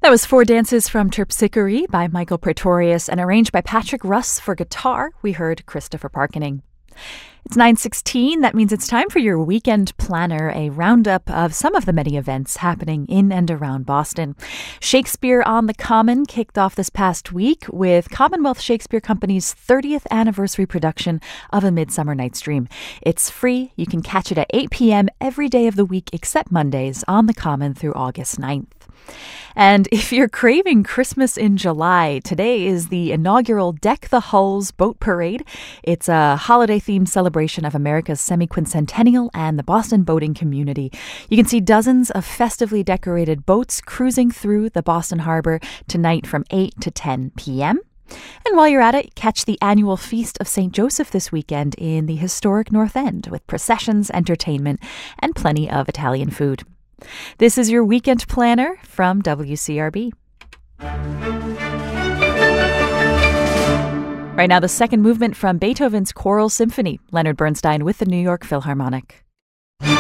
That was Four Dances from Terpsichore by Michael Praetorius and arranged by Patrick Russ for guitar. We heard Christopher Parkening. It's 9:16. That means it's time for your weekend planner, a roundup of some of the many events happening in and around Boston. Shakespeare on the Common kicked off this past week with Commonwealth Shakespeare Company's 30th anniversary production of A Midsummer Night's Dream. It's free. You can catch it at 8 p.m. every day of the week except Mondays on the Common through August 9th. And if you're craving Christmas in July, today is the inaugural Deck the Hulls Boat Parade. It's a holiday-themed celebration of America's semi-quincentennial and the Boston boating community. You can see dozens of festively decorated boats cruising through the Boston Harbor tonight from 8 to 10 p.m. And while you're at it, catch the annual Feast of St. Joseph this weekend in the historic North End with processions, entertainment, and plenty of Italian food. This is your weekend planner from WCRB. Right now, the second movement from Beethoven's Choral Symphony, Leonard Bernstein with the New York Philharmonic.